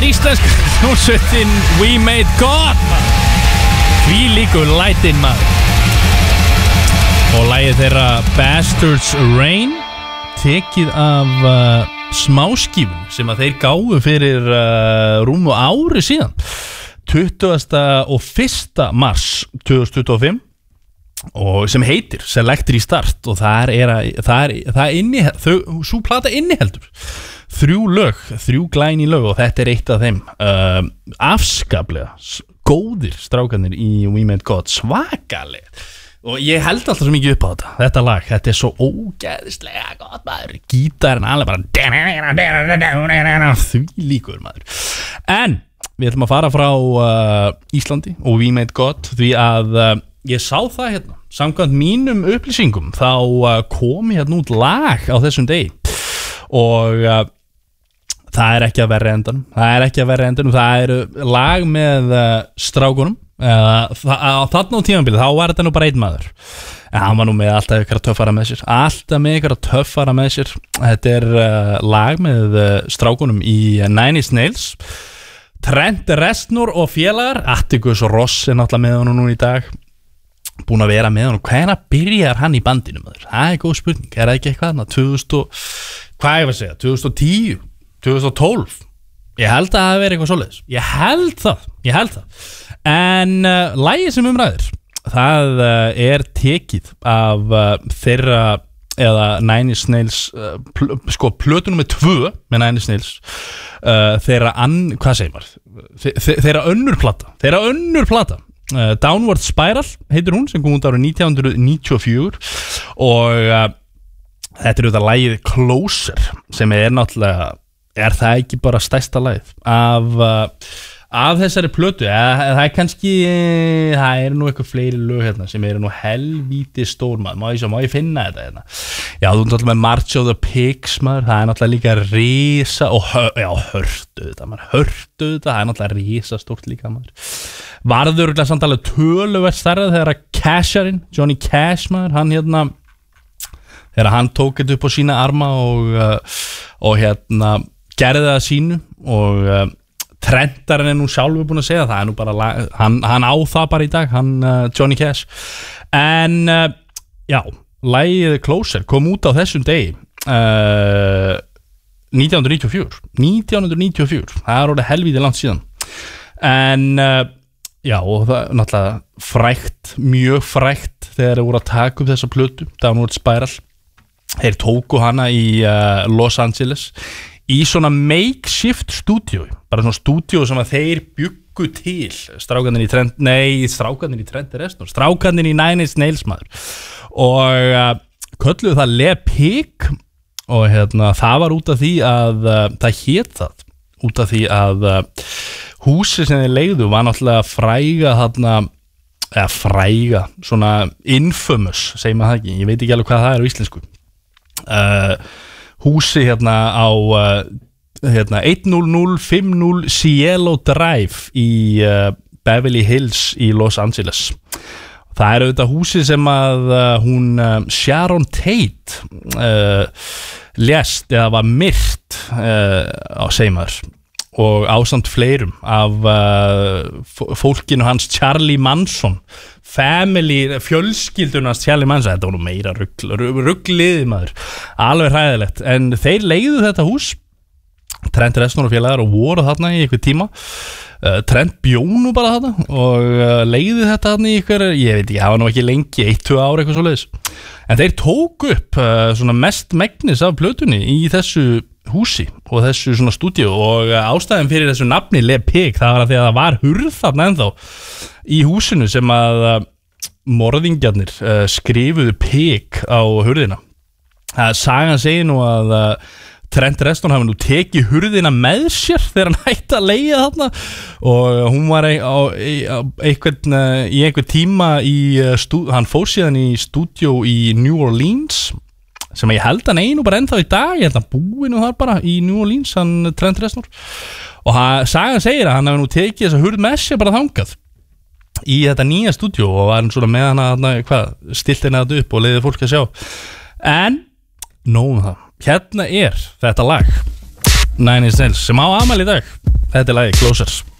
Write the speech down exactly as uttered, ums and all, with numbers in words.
er íslensk hljómsveitin We Made God. Því líkur lætin maður. Og lagið þeirra Bastards Reign, tekið af uh, smáskífun sem að þeir gáfu fyrir uh, rúmu ári síðan, tuttugasta og fyrsta mars tvö þúsund tuttugu og fimm, og sem heitir Select Restart, og það er að, það er, það inni, þau, svo plata inniheldur þrjú lög, þrjú glæni lög, og þetta er eitt af þeim. uh, afskaplega góðir strákanir í We Made God, svakaleg, og ég held alltaf svo mikið upp á þetta þetta lag, þetta er svo ógeðislega gott maður, gítarinn alveg bara því líkur maður. En við ætlum að fara frá uh, Íslandi og We Made God, því að uh, ég sá það hérna, samkvæmt mínum upplýsingum þá uh, kom hérna út lag á þessum degi, og uh, það er ekki að verra endanum það er ekki að verra endanum það er lag með uh, strákunum. uh, þa- þarna á tímabilið þá var þetta nú bara einn maður, en hann var nú með alltaf ykkur að töffara með sér alltaf með ykkur að töffara með sér þetta er uh, lag með uh, strákunum í Nine Inch Nails, Trent Reznor og félagar. Atticus Ross er náttúrulega með honum núna í dag, búin að vera með honum. Hvenær byrjar hann í bandinu maður? Það er góð spurning, er það ekki eitthvað þarna tvö þúsund og, hvað ég var að segja, tvö þúsund og tíu tvö þúsund og tólf, ég held að það hafi verið eitthvað svoleiðis, ég held það ég held það, en uh, lagið sem umræðir, það uh, er tekið af uh, þeirra, eða Nine Inch Nails uh, pl sko, plötu númer tvö með Nine Inch Nails, uh, þeirra ann, hvað segir maður, Þe þeirra önnur plata þeirra önnur plata uh, Downward Spiral heitir hún, sem kom út árið nítján hundruð níutíu og fjögur, og uh, þetta er auðvitað lagið Closer, sem er náttúrulega, er það ekki bara stærsta lagið af uh, af þessari plötu. eða það er kannski, það er nú eitthvað fleiri lög hérna sem eru nú helvíti stór maður, má ég, má ég finna þetta hérna, já þú er náttúrulega með March of the Pigs maður, það er náttúrulega líka risa, og hör, já hörtu þetta maður, hörtu þetta, það er náttúrulega risa stórt líka maður, varður örugglega samt alveg töluvert stærra þegar að Casharinn, Johnny Cash maður, hann hérna þegar hann tók þetta upp á sína arma og, uh, og hérna gerði það sínu, og uh, Trentarinn er nú sjálfur búin að segja það er nú bara, hann, hann á það bara í dag, hann uh, Johnny Cash, en uh, já, lagið Closer kom út á þessum degi uh, nítján hundruð níutíu og fjögur nítján hundruð níutíu og fjögur, það er orðið helvíti langt síðan, en uh, já, og það er náttúrulega frægt, mjög frægt þegar þeir voru að taka upp þessa plötu Downward Spiral, þeir tóku hana í uh, Los Angeles í svona makeshift stúdíu, bara svona stúdíu sem að þeir bjuggu til, strákarnir í Trent, nei, strákarnir í Trent Reznor, strákarnir í Nine Inch Nails maður, og uh, kölluðu það Le Pig, og hérna það var út af því að uh, það hét það, út af því að uh, húsi sem þeir leigðu var náttúrulega fræga þarna, eða fræga, svona infamous, segir maður það ekki, ég veit ekki alveg hvað það er á íslensku, uh, húsi hérna á uh, hérna eitt null null fimm null Cielo Drive í uh, Beverly Hills í Los Angeles. Það er auðvitað húsi sem að uh, hún uh, Sharon Tate uh, lést eða var myrt uh, á seimaður, og ásamt fleirum af uh, fólkinu hans Charlie Manson, family, fjölskyldunast Charlie Manson, þetta var nú meira rugl, ruggliði maður, alveg hræðilegt, en þeir leigðu þetta hús, Trent Reznor og félagar, og voru þarna í einhver tíma, uh, Trent bjónu bara þarna og uh, leigðu þetta þarna í einhver, ég veit ekki, það var nú ekki lengi, eitt, tvö ára eitthvað svoleiðis, en þeir tóku upp uh, svona mest megnis af plötunni í þessu húsi og þessu svona stúdíu, og uh, ástæðan fyrir þessu nafni Le Pig, það var að því að það var hurð þarna ennþá í húsinu sem að uh, morðingjarnir uh, skrifuðu Pig á hurðina. uh, Sagan segir nú að uh, Trent Reznor hafi nú tekið hurðina með sér þegar hann hætti að leigja þarna, og hún var ein, á, á, einhvern, uh, í einhver tíma í uh, stú, hann fór síðan í stúdíó í New Orleans, sem ég held hann einu bara ennþá í dag, ég held hann búinu þar bara í New Orleans, hann Trent Reznor, og hann, Sagan segir að hann hafi nú tekið þessa hurð með sér bara þangað í þetta nýja stúdíó, og var hann svona með hana, hvað, stilt henni þetta upp og leiði fólk að sjá, en nóg um það. Hérna er þetta lag Nine Inch Nails sem á afmæli í dag. Þetta er lagið Closers.